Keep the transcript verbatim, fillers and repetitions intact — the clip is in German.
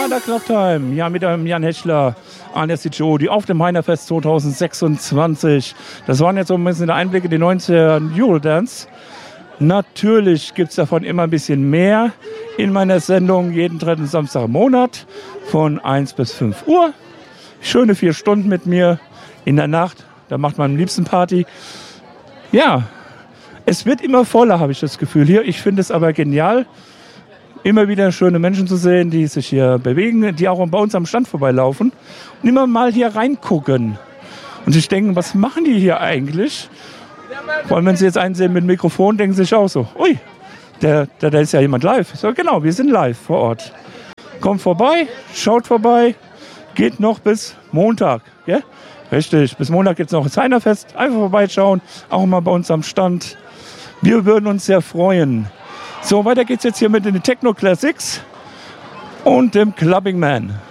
der Clubtime, ja, mit dem Jan Hechler, alias die Jody, auf dem Heinerfest zwanzig sechsundzwanzig. Das waren jetzt so ein bisschen der Einblick in die neunziger Eurodance. Natürlich gibt es davon immer ein bisschen mehr in meiner Sendung, jeden dritten Samstag im Monat von eins bis fünf Uhr. Schöne vier Stunden mit mir in der Nacht, da macht man am liebsten Party. Ja, es wird immer voller, habe ich das Gefühl hier. Ich finde es aber genial, immer wieder schöne Menschen zu sehen, die sich hier bewegen, die auch bei uns am Stand vorbeilaufen und immer mal hier reingucken und sich denken, was machen die hier eigentlich? Vor allem, wenn sie jetzt einen sehen mit dem Mikrofon, denken sie sich auch so, ui, da, da, da ist ja jemand live. So, genau, wir sind live vor Ort. Kommt vorbei, schaut vorbei, geht noch bis Montag. Ja? Richtig, bis Montag gibt es noch das Heinerfest. Einfach vorbeischauen, auch mal bei uns am Stand. Wir würden uns sehr freuen. So, weiter geht's jetzt hier mit den Techno Classics und dem Clubbing Man.